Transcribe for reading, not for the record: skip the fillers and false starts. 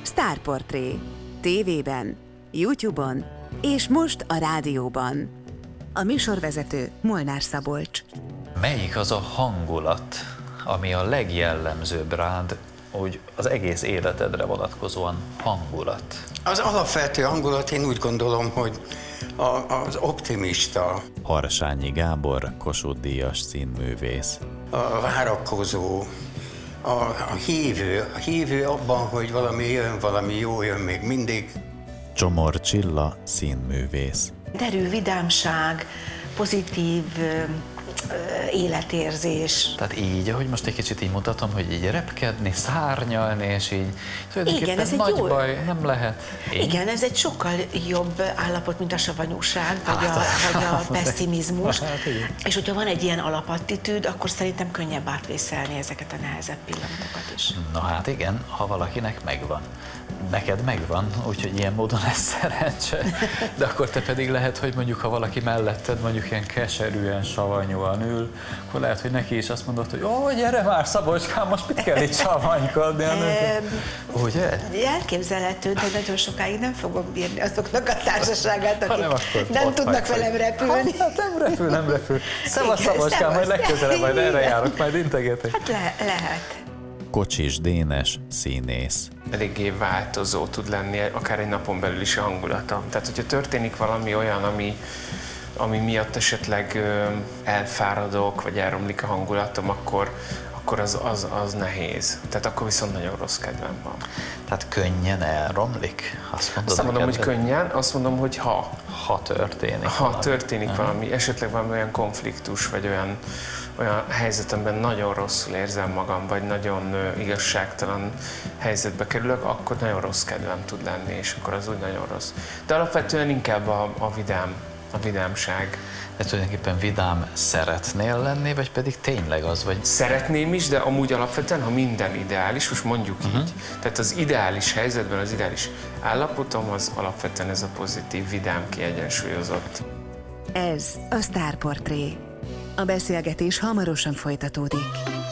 Sztárportré. TV-ben, YouTube-on és most a rádióban. A műsorvezető Molnár Szabolcs. Melyik az a hangulat, ami a legjellemzőbb rád, úgy az egész életedre vonatkozóan hangulat? Az alapvető hangulat, én úgy gondolom, hogy az optimista, Harsányi Gábor, Kossuth-díjas színművész. a várakozó, a hívő abban, hogy valami jön, valami jó jön még mindig. Csomor Csilla, színművész. Derű vidámság, pozitív életérzés. Tehát így, ahogy most egy kicsit így mutatom, hogy így repkedni, szárnyalni, és így tulajdonképpen ez egy nagy jó... baj nem lehet. Igen, ez egy sokkal jobb állapot, mint a savanyúság, vagy a pessimizmus. És hogyha van egy ilyen alapattitűd, akkor szerintem könnyebb átvészelni ezeket a nehezebb pillanatokat is. Na hát igen, ha valakinek megvan. Neked megvan, úgyhogy ilyen módon lesz szerencse. De akkor te pedig lehet, hogy mondjuk, ha valaki melletted mondjuk ilyen keserűen, savanyúan ül, akkor lehet, hogy neki is azt mondod, hogy ó, gyere már Szabolcskám, most mit kell itt savanykodni? Ugye? Elképzelhető, de nagyon sokáig nem fogom bírni azoknak a társaságát, akik nem tudnak velem repülni. Hát nem repül. Szevasz Szabolcskám, majd legközelebb, majd erre járok, majd integetek. Hát lehet. Kocsis Dénes, színész. Eléggé változó tud lenni, akár egy napon belül is a hangulata. Tehát, hogyha történik valami olyan, ami miatt esetleg elfáradok, vagy elromlik a hangulatom, akkor az nehéz. Tehát akkor viszont nagyon rossz kedvem van. Tehát könnyen elromlik? Azt mondod, azt mondom, hogy könnyen, azt mondom, hogy ha történik valami. Történik valami, esetleg valami olyan konfliktus, vagy olyan helyzetemben nagyon rosszul érzem magam, vagy nagyon igazságtalan helyzetbe kerülök, akkor nagyon rossz kedvem tud lenni, és akkor az úgy nagyon rossz. De alapvetően inkább a vidámság. De tulajdonképpen vidám szeretnél lenni, vagy pedig tényleg az vagy? Szeretném is, de amúgy alapvetően, ha minden ideális, most mondjuk így, tehát az ideális helyzetben, az ideális állapotom, az alapvetően ez a pozitív, vidám, kiegyensúlyozott. Ez a Sztárportré. A beszélgetés hamarosan folytatódik.